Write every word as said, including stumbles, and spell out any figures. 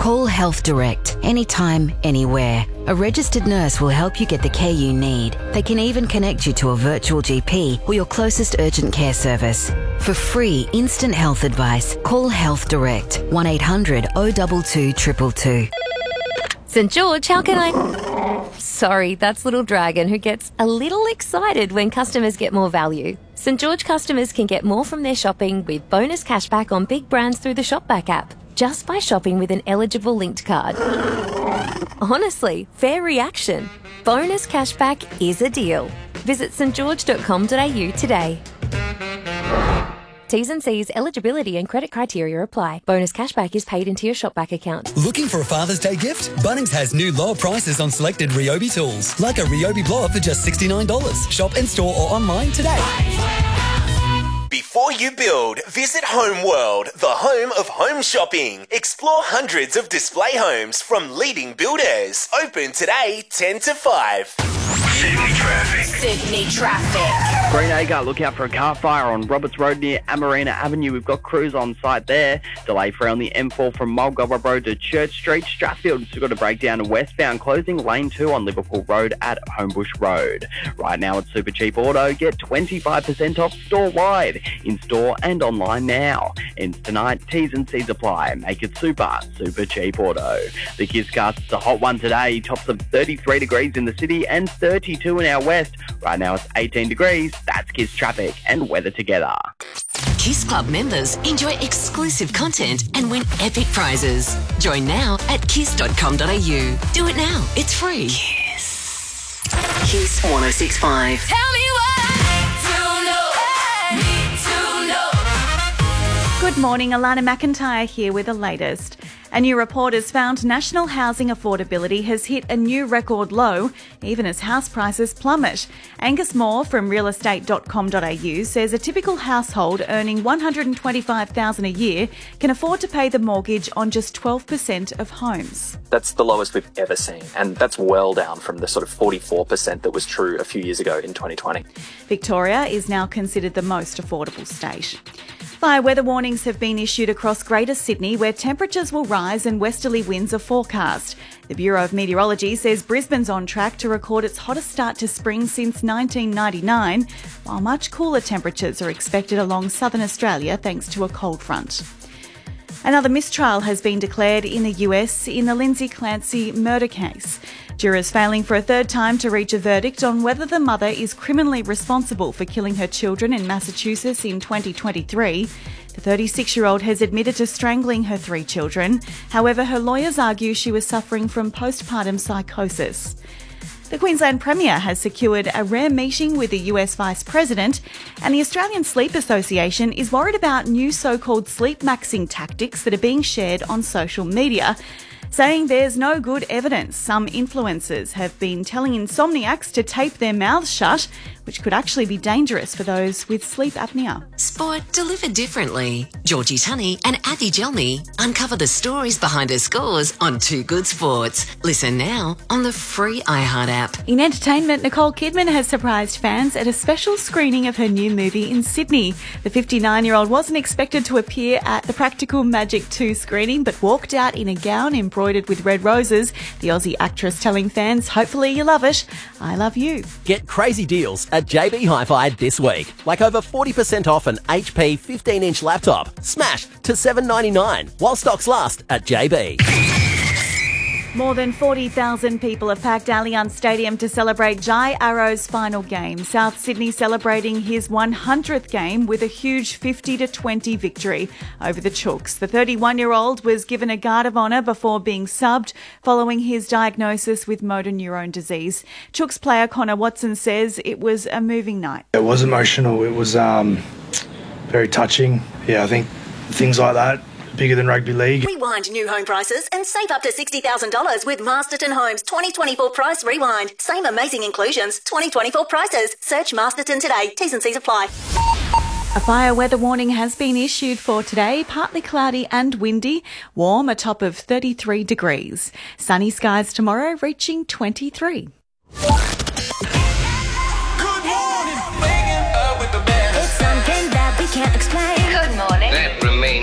Call Health Direct anytime, anywhere. A registered nurse will help you get the care you need. They can even connect you to a virtual G P or your closest urgent care service. For free instant health advice, call Health Direct one eight hundred oh two two two two. St George, how can I... Sorry, that's Little Dragon, who gets a little excited when customers get more value. St George customers can get more from their shopping with bonus cashback on big brands through the Shopback app, just by shopping with an eligible linked card. Honestly, fair reaction. Bonus cashback is a deal. Visit st george dot com dot a u today. T's and C's, eligibility and credit criteria apply. Bonus cashback is paid into your Shopback account. Looking for a Father's Day gift? Bunnings has new lower prices on selected Ryobi tools, like a Ryobi blower for just sixty-nine dollars. Shop in store or online today. Before you build, visit Home World, the home of home shopping. Explore hundreds of display homes from leading builders. Open today, ten to five. Sydney traffic. Sydney traffic. Green Acre, look out for a car fire on Roberts Road near Amarina Avenue. We've got crews on site there. Delay free on the M four from Mulgoba Road to Church Street. Strathfield's got a breakdown westbound, closing lane two on Liverpool Road at Homebush Road. Right now at Super Cheap Auto, get twenty-five percent off store-wide, in-store and online now. Ends tonight, T's and C's apply. Make it super, super cheap auto. The Kisscast is a hot one today. Tops of thirty-three degrees in the city and thirty-two in our west. Right now it's eighteen degrees. That's Kiss traffic and weather together. Kiss Club members enjoy exclusive content and win epic prizes. Join now at kiss dot com dot a u. Do it now. It's free. Kiss. Kiss one oh six point five. Tell me what to know. Need to know. Good morning, Alana McIntyre here with the latest. A new report has found national housing affordability has hit a new record low, even as house prices plummet. Angus Moore from real estate dot com dot a u says a typical household earning one hundred twenty-five thousand dollars a year can afford to pay the mortgage on just twelve percent of homes. That's the lowest we've ever seen, and that's well down from the sort of forty-four percent that was true a few years ago in twenty twenty. Victoria is now considered the most affordable state. Fire weather warnings have been issued across Greater Sydney, where temperatures will rise and westerly winds are forecast. The Bureau of Meteorology says Brisbane's on track to record its hottest start to spring since nineteen ninety-nine, while much cooler temperatures are expected along southern Australia thanks to a cold front. Another mistrial has been declared in the U S in the Lindsay Clancy murder case. Jurors failing for a third time to reach a verdict on whether the mother is criminally responsible for killing her children in Massachusetts in twenty twenty-three. The thirty-six-year-old has admitted to strangling her three children. However, her lawyers argue she was suffering from postpartum psychosis. The Queensland Premier has secured a rare meeting with the U S Vice President, and the Australian Sleep Association is worried about new so-called sleep maxing tactics that are being shared on social media, saying there's no good evidence. Some influencers have been telling insomniacs to tape their mouths shut, which could actually be dangerous for those with sleep apnea. Sport delivered differently. Georgie Tunney and Athy Gelmi uncover the stories behind the scores on Two Good Sports. Listen now on the free iHeart app. In entertainment, Nicole Kidman has surprised fans at a special screening of her new movie in Sydney. The fifty-nine-year-old wasn't expected to appear at the Practical Magic two screening, but walked out in a gown embroidered with red roses. The Aussie actress telling fans, hopefully you love it. I love you. Get crazy deals at J B Hi-Fi this week. Like over forty percent off an H P fifteen-inch laptop. Smash to seven ninety-nine while stocks last at J B. More than forty thousand people have packed Allianz Stadium to celebrate Jai Arrow's final game. South Sydney celebrating his one hundredth game with a huge fifty to twenty victory over the Chooks. The thirty-one-year-old was given a guard of honour before being subbed following his diagnosis with motor neurone disease. Chooks player Connor Watson says it was a moving night. It was emotional. It was um, very touching. Yeah, I think things like that, bigger than rugby league. Rewind new home prices and save up to sixty thousand dollars with Masterton Homes twenty twenty-four Price Rewind. Same amazing inclusions, twenty twenty-four prices. Search Masterton today. T's and C's apply. A fire weather warning has been issued for today. Partly cloudy and windy. Warm, a top of thirty-three degrees. Sunny skies tomorrow, reaching twenty-three. It's something that we can't explain. Good morning. That remains